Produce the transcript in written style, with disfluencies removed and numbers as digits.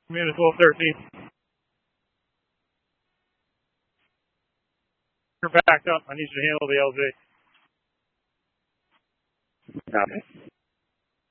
Minute 12:13. You're backed up. I need you to handle the LJ. Copy.